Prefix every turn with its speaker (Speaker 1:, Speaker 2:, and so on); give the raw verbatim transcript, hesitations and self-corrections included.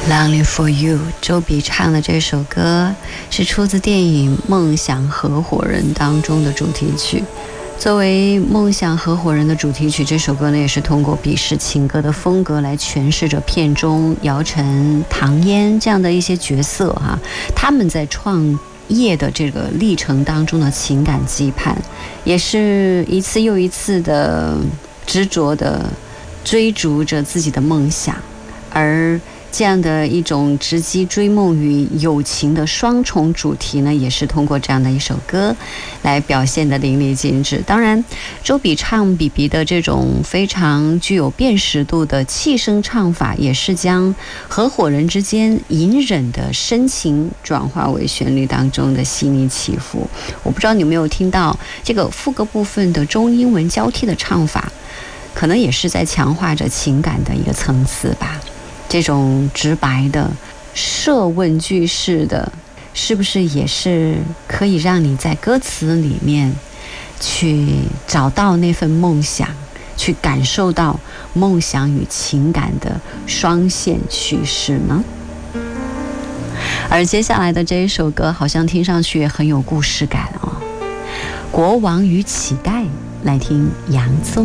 Speaker 1: Lonely for You， 周笔畅的这首歌是出自电影《梦想合伙人》当中的主题曲。作为《梦想合伙人》的主题曲，这首歌呢也是通过笔式情歌的风格来诠释着片中姚晨、唐嫣这样的一些角色哈、啊，他们在创业的这个历程当中的情感羁绊，也是一次又一次的执着的追逐着自己的梦想，而这样的一种直击追梦与友情的双重主题呢，也是通过这样的一首歌来表现的淋漓尽致。当然，周笔畅比比的这种非常具有辨识度的气声唱法，也是将合伙人之间隐忍的深情转化为旋律当中的细腻起伏。我不知道你有没有听到这个副歌部分的中英文交替的唱法，可能也是在强化着情感的一个层次吧。这种直白的设问句式的，是不是也是可以让你在歌词里面去找到那份梦想，去感受到梦想与情感的双线叙事呢？而接下来的这一首歌好像听上去也很有故事感哦。国王与乞丐，来听杨宗